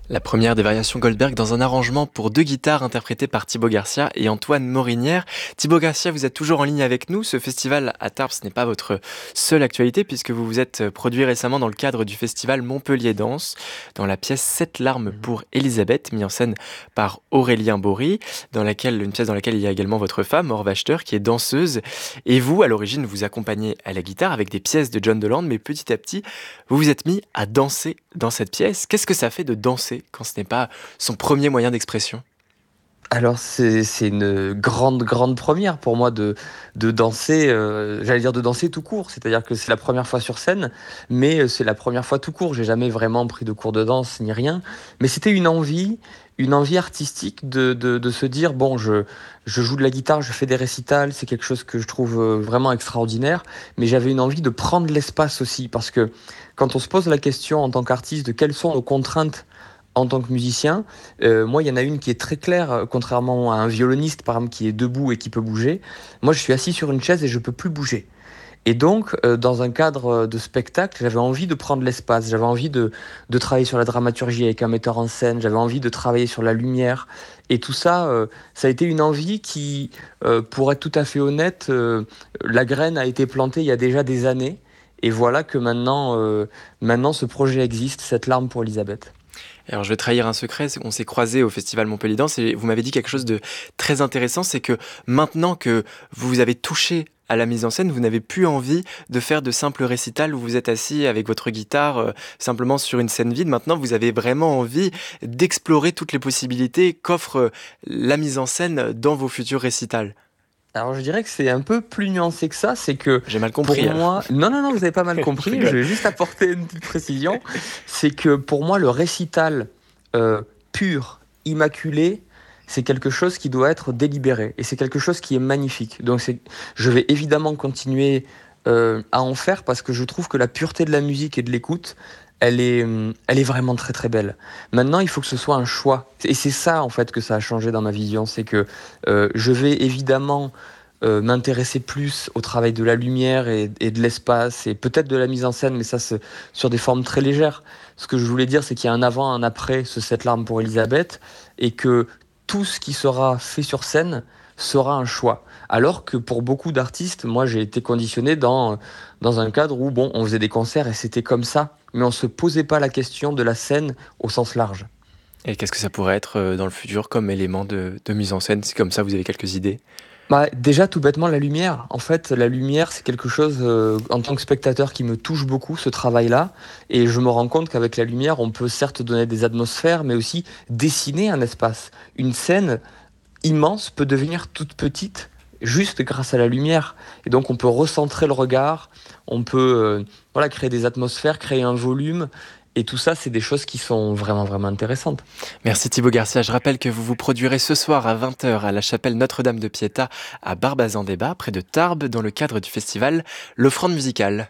La première des variations Goldberg dans un arrangement pour 2 guitares interprété par Thibaut Garcia et Antoine Morinière. Thibaut Garcia, vous êtes toujours en ligne avec nous. Ce festival à Tarbes, ce n'est pas votre seule actualité puisque vous vous êtes produit récemment dans le cadre du festival Montpellier Danse dans la pièce 7 larmes pour Elisabeth, mise en scène par Aurélien Bory, une pièce dans laquelle il y a également votre femme, Maure Wachter, qui est danseuse. Et vous, à l'origine, vous accompagnez à la guitare avec des pièces de John Deland, mais petit à petit, vous vous êtes mis à danser dans cette pièce. Qu'est-ce que ça fait de danser quand ce n'est pas son premier moyen d'expression? Alors c'est une grande première pour moi de danser, j'allais dire de danser tout court. C'est-à-dire que c'est la première fois sur scène, mais c'est la première fois tout court. J'ai jamais vraiment pris de cours de danse ni rien, mais c'était une envie artistique de se dire: «Bon, je joue de la guitare, je fais des récitals, c'est quelque chose que je trouve, vraiment extraordinaire», mais j'avais une envie de prendre l'espace aussi. Parce que quand on se pose la question en tant qu'artiste de quelles sont nos contraintes en tant que musicien, moi, il y en a une qui est très claire, contrairement à un violoniste, par exemple, qui est debout et qui peut bouger. Moi, je suis assis sur une chaise et je peux plus bouger. Et donc, dans un cadre de spectacle, j'avais envie de prendre l'espace. J'avais envie de travailler sur la dramaturgie avec un metteur en scène. J'avais envie de travailler sur la lumière. Et tout ça, ça a été une envie qui, pour être tout à fait honnête, la graine a été plantée il y a déjà des années. Et voilà que maintenant ce projet existe, cette larme pour Elisabeth. Alors je vais trahir un secret, on s'est croisés au festival Montpellier Danse et vous m'avez dit quelque chose de très intéressant, c'est que maintenant que vous avez touché à la mise en scène, vous n'avez plus envie de faire de simples récitals où vous êtes assis avec votre guitare simplement sur une scène vide. Maintenant, vous avez vraiment envie d'explorer toutes les possibilités qu'offre la mise en scène dans vos futurs récitals. Alors je dirais que c'est un peu plus nuancé que ça, c'est que J'ai mal pour compris alors. moi... Non, non, non, vous avez pas mal Je compris, je rigole. vais juste apporter une petite précision. C'est que pour moi, le récital pur, immaculé, c'est quelque chose qui doit être délibéré. Et c'est quelque chose qui est magnifique. Donc je vais évidemment continuer à en faire parce que je trouve que la pureté de la musique et de l'écoute, elle est vraiment très très belle. Maintenant, il faut que ce soit un choix. Et c'est ça, en fait, que ça a changé dans ma vision. C'est que je vais évidemment m'intéresser plus au travail de la lumière et de l'espace et peut-être de la mise en scène, mais ça, c'est sur des formes très légères. Ce que je voulais dire, c'est qu'il y a un avant, un après ce Cette larme pour Elisabeth et que tout ce qui sera fait sur scène sera un choix. Alors que pour beaucoup d'artistes, moi j'ai été conditionné dans un cadre où bon, on faisait des concerts et c'était comme ça, mais on se posait pas la question de la scène au sens large. Et qu'est-ce que ça pourrait être dans le futur comme élément de mise en scène? C'est comme ça, vous avez quelques idées. Bah, déjà, tout bêtement, la lumière. En fait, la lumière, c'est quelque chose, en tant que spectateur, qui me touche beaucoup, ce travail-là. Et je me rends compte qu'avec la lumière, on peut certes donner des atmosphères, mais aussi dessiner un espace. Une scène immense peut devenir toute petite juste grâce à la lumière. Et donc, on peut recentrer le regard, on peut voilà, créer des atmosphères, créer un volume. Et tout ça, c'est des choses qui sont vraiment intéressantes. Merci Thibaut Garcia. Je rappelle que vous vous produirez ce soir à 20h à la chapelle Notre-Dame de Pietà à Barbazan-Débat, près de Tarbes, dans le cadre du festival L'Offrande musicale.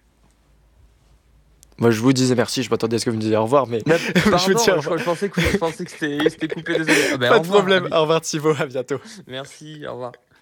Moi, je vous disais merci, je m'attendais à ce que vous me disiez au revoir, mais je vous Pardon, dis au revoir. je pensais que c'était coupé, désolé. Ah ben, Pas au de revoir, problème. allez. Au revoir Thibaut, à bientôt. Merci, au revoir.